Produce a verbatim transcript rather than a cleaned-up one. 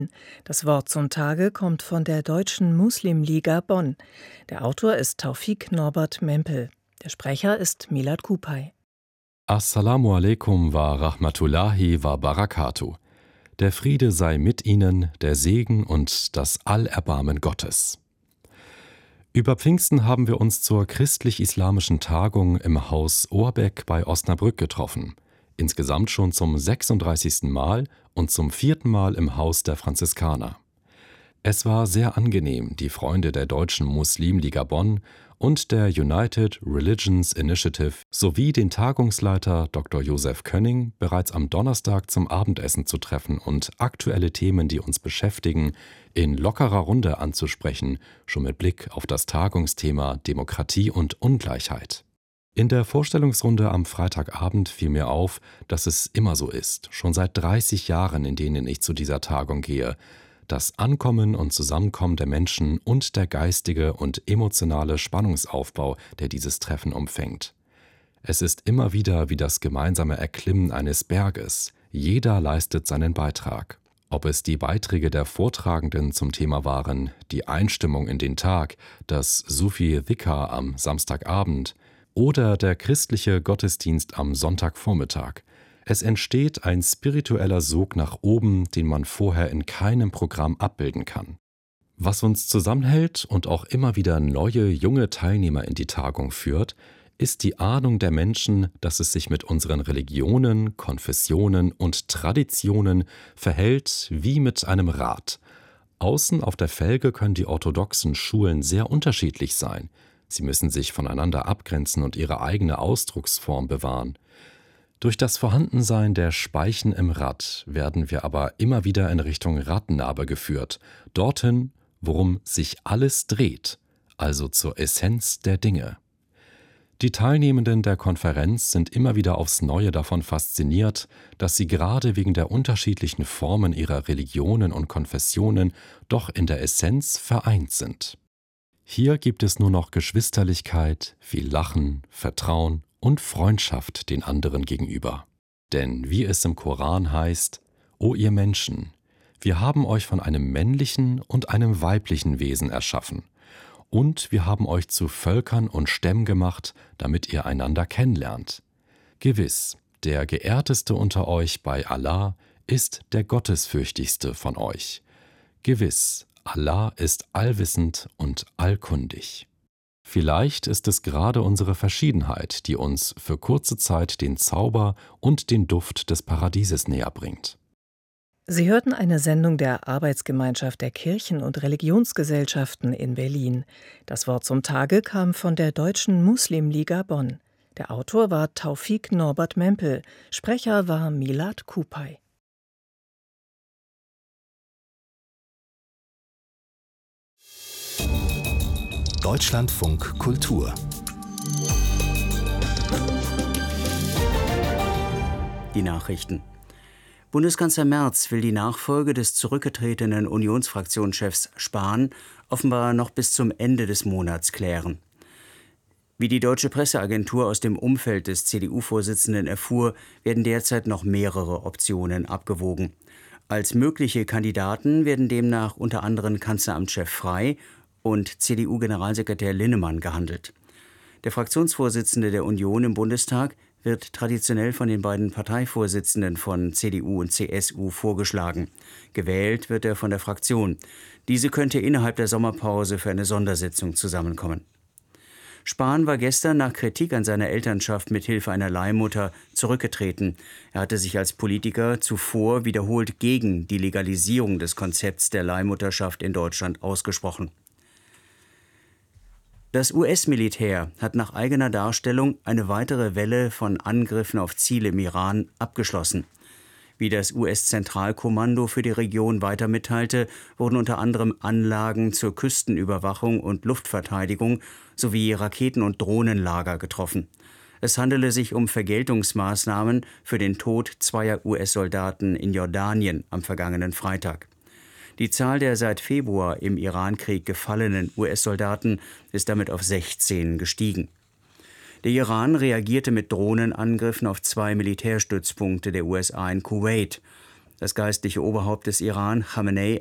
Das Wort zum Tage kommt von der Deutschen Muslimliga Bonn. Der Autor ist Taufik Norbert Mempel. Der Sprecher ist Milad Kupay. Assalamu alaikum wa rahmatullahi wa barakatuh. Der Friede sei mit Ihnen, der Segen und das Allerbarmen Gottes. Über Pfingsten haben wir uns zur christlich-islamischen Tagung im Haus Ohrbeck bei Osnabrück getroffen. Insgesamt schon zum sechsunddreißigsten Mal und zum vierten Mal im Haus der Franziskaner. Es war sehr angenehm, die Freunde der Deutschen Muslimliga Bonn und der United Religions Initiative sowie den Tagungsleiter Doktor Josef Könning bereits am Donnerstag zum Abendessen zu treffen und aktuelle Themen, die uns beschäftigen, in lockerer Runde anzusprechen, schon mit Blick auf das Tagungsthema Demokratie und Ungleichheit. In der Vorstellungsrunde am Freitagabend fiel mir auf, dass es immer so ist, schon seit dreißig Jahren, in denen ich zu dieser Tagung gehe, das Ankommen und Zusammenkommen der Menschen und der geistige und emotionale Spannungsaufbau, der dieses Treffen umfängt. Es ist immer wieder wie das gemeinsame Erklimmen eines Berges. Jeder leistet seinen Beitrag. Ob es die Beiträge der Vortragenden zum Thema waren, die Einstimmung in den Tag, das Sufi Dhikr am Samstagabend oder der christliche Gottesdienst am Sonntagvormittag. Es entsteht ein spiritueller Sog nach oben, den man vorher in keinem Programm abbilden kann. Was uns zusammenhält und auch immer wieder neue, junge Teilnehmer in die Tagung führt, ist die Ahnung der Menschen, dass es sich mit unseren Religionen, Konfessionen und Traditionen verhält wie mit einem Rad. Außen auf der Felge können die orthodoxen Schulen sehr unterschiedlich sein. Sie müssen sich voneinander abgrenzen und ihre eigene Ausdrucksform bewahren. Durch das Vorhandensein der Speichen im Rad werden wir aber immer wieder in Richtung Radnabe geführt, dorthin, worum sich alles dreht, also zur Essenz der Dinge. Die Teilnehmenden der Konferenz sind immer wieder aufs Neue davon fasziniert, dass sie gerade wegen der unterschiedlichen Formen ihrer Religionen und Konfessionen doch in der Essenz vereint sind. Hier gibt es nur noch Geschwisterlichkeit, viel Lachen, Vertrauen und Freundschaft den anderen gegenüber. Denn wie es im Koran heißt, O ihr Menschen, wir haben euch von einem männlichen und einem weiblichen Wesen erschaffen. Und wir haben euch zu Völkern und Stämmen gemacht, damit ihr einander kennenlernt. Gewiss, der Geehrteste unter euch bei Allah ist der Gottesfürchtigste von euch. Gewiss, Allah ist allwissend und allkundig. Vielleicht ist es gerade unsere Verschiedenheit, die uns für kurze Zeit den Zauber und den Duft des Paradieses näher bringt. Sie hörten eine Sendung der Arbeitsgemeinschaft der Kirchen- und Religionsgesellschaften in Berlin. Das Wort zum Tage kam von der Deutschen Muslimliga Bonn. Der Autor war Taufik Norbert Mempel, Sprecher war Milad Kupay. Deutschlandfunk Kultur. Die Nachrichten. Bundeskanzler Merz will die Nachfolge des zurückgetretenen Unionsfraktionschefs Spahn offenbar noch bis zum Ende des Monats klären. Wie die Deutsche Presseagentur aus dem Umfeld des C D U-Vorsitzenden erfuhr, werden derzeit noch mehrere Optionen abgewogen. Als mögliche Kandidaten werden demnach unter anderem Kanzleramtschef Frey und C D U-Generalsekretär Linnemann gehandelt. Der Fraktionsvorsitzende der Union im Bundestag wird traditionell von den beiden Parteivorsitzenden von C D U und C S U vorgeschlagen. Gewählt wird er von der Fraktion. Diese könnte innerhalb der Sommerpause für eine Sondersitzung zusammenkommen. Spahn war gestern nach Kritik an seiner Elternschaft mit Hilfe einer Leihmutter zurückgetreten. Er hatte sich als Politiker zuvor wiederholt gegen die Legalisierung des Konzepts der Leihmutterschaft in Deutschland ausgesprochen. Das U S-Militär hat nach eigener Darstellung eine weitere Welle von Angriffen auf Ziele im Iran abgeschlossen. Wie das U S-Zentralkommando für die Region weiter mitteilte, wurden unter anderem Anlagen zur Küstenüberwachung und Luftverteidigung sowie Raketen- und Drohnenlager getroffen. Es handele sich um Vergeltungsmaßnahmen für den Tod zweier U S-Soldaten in Jordanien am vergangenen Freitag. Die Zahl der seit Februar im Irankrieg gefallenen U S-Soldaten ist damit auf sechzehn gestiegen. Der Iran reagierte mit Drohnenangriffen auf zwei Militärstützpunkte der U S A in Kuwait. Das geistliche Oberhaupt des Iran, Khamenei,